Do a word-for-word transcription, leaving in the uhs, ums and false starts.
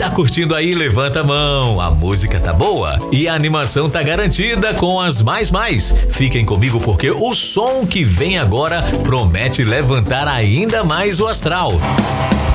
Tá curtindo aí? Levanta a mão. A música tá boa e a animação tá garantida com as mais mais. Fiquem comigo porque o som que vem agora promete levantar ainda mais o astral.